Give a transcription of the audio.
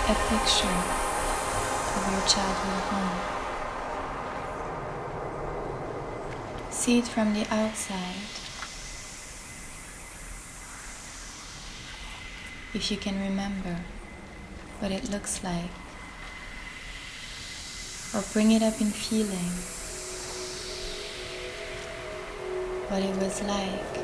a picture of your childhood home. See it from the outside. If you can remember what it looks like, or bring it up in feeling what it was like